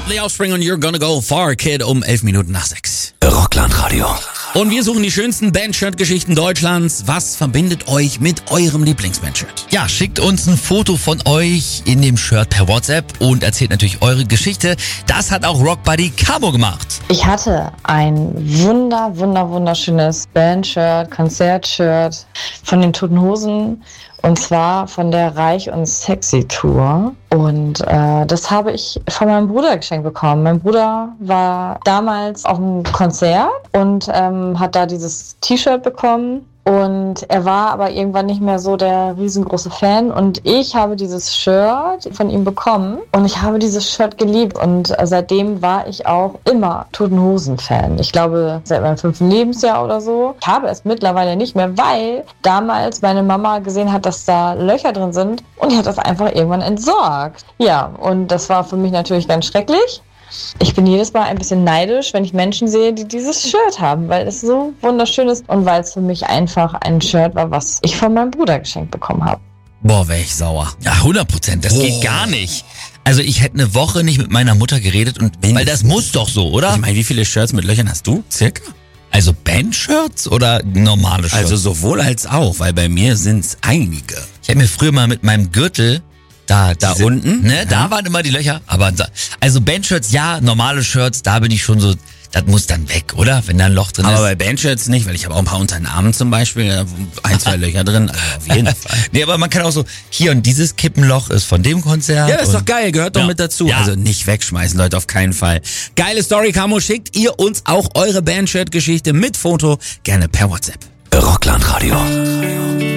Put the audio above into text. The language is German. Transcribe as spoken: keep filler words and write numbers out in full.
The Offspring und You're Gonna Go Far, Kid, um elf Minuten nach sechs. Rockland-Radio. Und wir suchen die schönsten Bandshirt-Geschichten Deutschlands. Was verbindet euch mit eurem Lieblingsbandshirt? Ja, schickt uns ein Foto von euch in dem Shirt per WhatsApp und erzählt natürlich eure Geschichte. Das hat auch Rockbuddy Camo gemacht. Ich hatte ein wunder, wunder, wunderschönes Bandshirt, Konzertshirt von den Toten Hosen. Und zwar von der Reich und Sexy Tour. Und äh, das habe ich von meinem Bruder geschenkt bekommen. Mein Bruder war damals auf einem Konzert und ähm, hat da dieses T-Shirt bekommen. Und er war aber irgendwann nicht mehr so der riesengroße Fan. Und ich habe dieses Shirt von ihm bekommen. Und ich habe dieses Shirt geliebt. Und seitdem war ich auch immer Toten Hosen-Fan. Ich glaube, seit meinem fünften Lebensjahr oder so. Ich habe es mittlerweile nicht mehr, weil damals meine Mama gesehen hat, dass da Löcher drin sind. Und die hat das einfach irgendwann entsorgt. Ja, und das war für mich natürlich ganz schrecklich. Ich bin jedes Mal ein bisschen neidisch, wenn ich Menschen sehe, die dieses Shirt haben, weil es so wunderschön ist und weil es für mich einfach ein Shirt war, was ich von meinem Bruder geschenkt bekommen habe. Boah, wäre ich sauer. Ja, hundert Prozent. Das Oh. geht gar nicht. Also ich hätte eine Woche nicht mit meiner Mutter geredet und weil das muss doch so, oder? Ich meine, wie viele Shirts mit Löchern hast du? Circa? Also Bandshirts oder normale Shirts? Also sowohl als auch, weil bei mir sind's einige. ich habe mir früher mal mit meinem Gürtel da, Da diese, unten? ne, Ja. da waren immer die Löcher. Aber da, also Bandshirts, ja, normale Shirts, da bin ich schon so, das muss dann weg, oder? Wenn da ein Loch drin Aber ist. bei Bandshirts nicht, weil ich habe auch ein paar unter den Armen zum Beispiel, da ein, zwei Löcher drin, also auf jeden Fall. Nee, aber man kann auch so, hier und dieses Kippenloch ist von dem Konzert. Ja, das ist doch und- geil, gehört doch Ja. mit dazu. Ja. Also nicht wegschmeißen, Leute, auf keinen Fall. Geile Story, Camo, schickt ihr uns auch eure Bandshirt-Geschichte mit Foto, gerne per WhatsApp. Rockland Radio.